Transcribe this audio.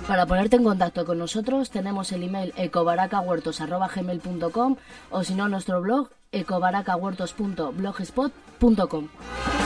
Para ponerte en contacto con nosotros tenemos el email ecobaracahuertos@gmail.com o si no nuestro blog ecobaracahuertos.blogspot.com.